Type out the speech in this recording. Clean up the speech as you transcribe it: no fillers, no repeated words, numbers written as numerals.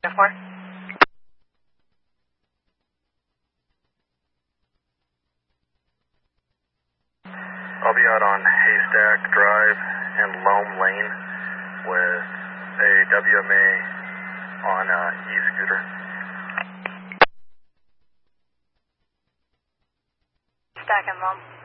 4. I'll be out on Haystack Drive and Loam Lane with a WMA on e-scooter. Stack and Loam.